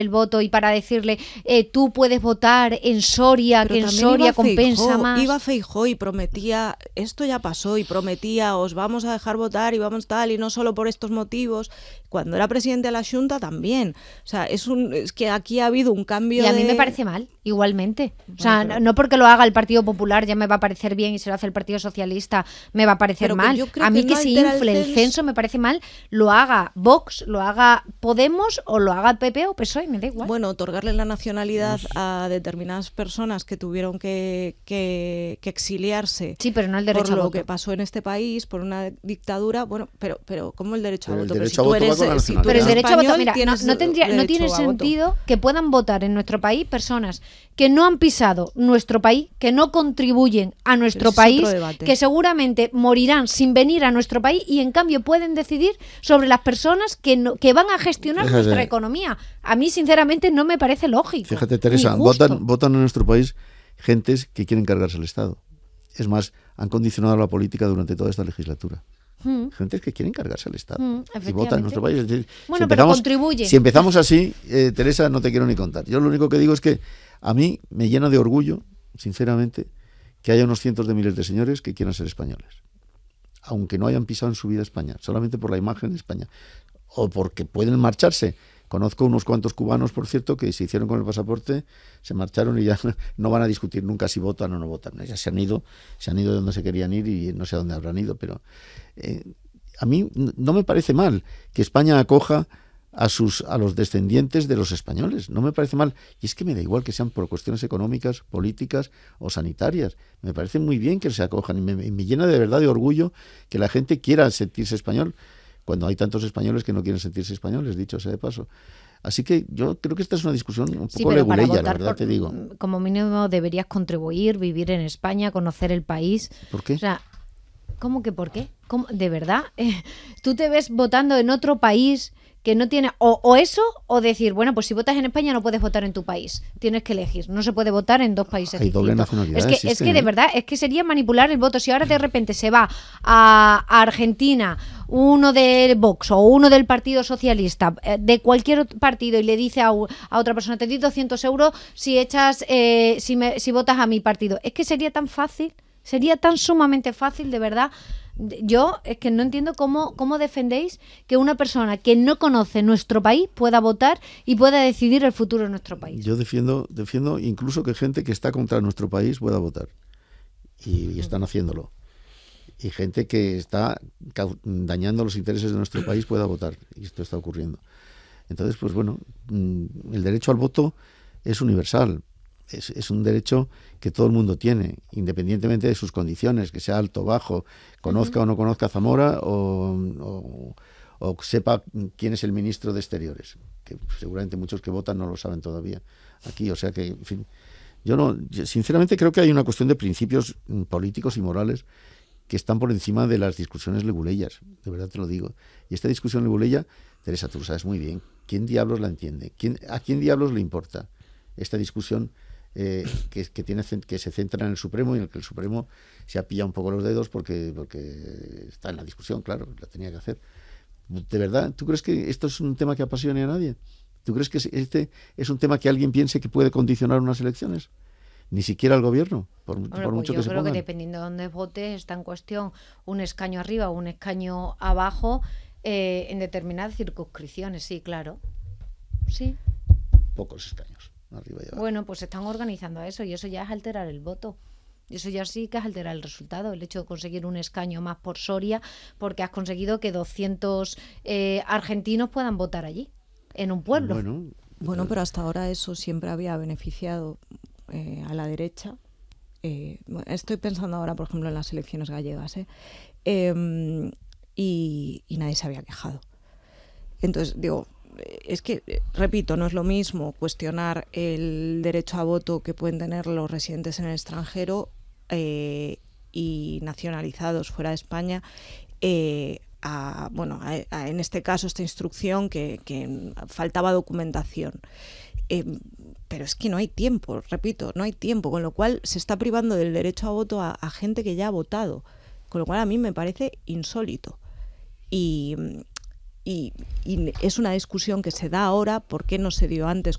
el voto y para decirle tú puedes votar en Soria, pero que en Soria compensa más. Iba Feijóo y prometía, esto ya pasó, y prometía os vamos a dejar votar y vamos tal, y no solo por estos motivos. Cuando era presidente de la Xunta también. O sea, es que aquí ha habido un cambio. Y a mí me parece mal, igualmente. Bueno, o sea, no porque lo haga el Partido Popular ya me va a parecer bien, y si lo hace el Partido Socialista me va a parecer mal. A mí que se infle el censo me parece mal, lo haga Vox, lo haga Podemos o lo haga el PP o PSOE, me da igual. Bueno, otorgarle la nacionalidad a determinadas personas que tuvieron que exiliarse, sí, pero no el derecho por a lo voto. que pasó en este país, por una dictadura. Bueno, pero ¿cómo el derecho a voto? Pero el derecho a voto, mira, no tiene sentido que puedan votar en nuestro país personas que no han pisado nuestro país, que no contribuyen a nuestro país, que seguramente morirán sin venir a nuestro país, y en cambio pueden decidir sobre las personas que van a gestionar nuestra economía. A mí, sinceramente, no me parece lógico. Fíjate, Teresa, votan en nuestro país gentes que quieren cargarse el Estado. Es más, han condicionado la política durante toda esta legislatura. Gentes que quieren cargarse al Estado y votan en nuestro país. Es decir, bueno, pero contribuye. Si empezamos así, Teresa, no te quiero ni contar. Yo lo único que digo es que a mí me llena de orgullo, sinceramente, que haya unos cientos de miles de señores que quieran ser españoles, aunque no hayan pisado en su vida España, solamente por la imagen de España, o porque pueden marcharse. Conozco unos cuantos cubanos, por cierto, que se hicieron con el pasaporte, se marcharon y ya no van a discutir nunca si votan o no votan. Ya se han ido de donde se querían ir y no sé a dónde habrán ido, pero a mí no me parece mal que España acoja a los descendientes de los españoles. No me parece mal. Y es que me da igual que sean por cuestiones económicas, políticas o sanitarias. Me parece muy bien que se acojan y me llena de verdad de orgullo que la gente quiera sentirse español, cuando hay tantos españoles que no quieren sentirse españoles, dicho sea de paso. Así que yo creo que esta es una discusión un poco leguleya, la verdad te digo. Como mínimo deberías contribuir, vivir en España, conocer el país. ¿Por qué? O sea, ¿cómo que por qué? ¿De verdad? ¿Tú te ves votando en otro país que no tiene o eso, o decir, bueno, pues si votas en España no puedes votar en tu país, tienes que elegir, no se puede votar en dos países hay distintos? Doble nacionalidad, es que de verdad, es que sería manipular el voto. Si ahora de repente se va a Argentina uno de Vox o uno del Partido Socialista, de cualquier partido, y le dice a otra persona, te doy 200 euros si echas si votas a mi partido, es que sería tan fácil, sería tan sumamente fácil, de verdad. Yo es que no entiendo cómo defendéis que una persona que no conoce nuestro país pueda votar y pueda decidir el futuro de nuestro país. Yo defiendo incluso que gente que está contra nuestro país pueda votar. Y están haciéndolo. Y gente que está dañando los intereses de nuestro país pueda votar. Y esto está ocurriendo. Entonces, pues bueno, el derecho al voto es universal. Es un derecho que todo el mundo tiene, independientemente de sus condiciones, que sea alto, bajo, conozca o no conozca Zamora o sepa quién es el ministro de Exteriores, que seguramente muchos que votan no lo saben todavía aquí. O sea que, en fin, yo sinceramente creo que hay una cuestión de principios políticos y morales que están por encima de las discusiones leguleyas, de verdad te lo digo. Y esta discusión leguleya, Teresa, tú lo sabes muy bien, ¿quién diablos la entiende? ¿A quién diablos le importa esta discusión que se centra en el Supremo, y en el que el Supremo se ha pillado un poco los dedos porque está en la discusión, claro, la tenía que hacer? ¿De verdad? ¿Tú crees que esto es un tema que apasione a nadie? ¿Tú crees que este es un tema que alguien piense que puede condicionar unas elecciones? Ni siquiera el gobierno, por mucho que se pongan. Yo creo que dependiendo de dónde votes está en cuestión un escaño arriba o un escaño abajo en determinadas circunscripciones, sí, claro. Sí. Pocos escaños. Arriba y abajo. Bueno, pues se están organizando a eso, y eso ya es alterar el voto. Y eso ya sí que es alterar el resultado, el hecho de conseguir un escaño más por Soria, porque has conseguido que 200 argentinos puedan votar allí, en un pueblo. Bueno, pero hasta ahora eso siempre había beneficiado a la derecha. Estoy pensando ahora, por ejemplo, en las elecciones gallegas, y nadie se había quejado. Entonces, digo, es que, repito, no es lo mismo cuestionar el derecho a voto que pueden tener los residentes en el extranjero y nacionalizados fuera de España, en este caso esta instrucción que faltaba documentación. Pero es que no hay tiempo, repito, no hay tiempo, con lo cual se está privando del derecho a voto a gente que ya ha votado, con lo cual a mí me parece insólito. Y es una discusión que se da ahora, ¿por qué no se dio antes?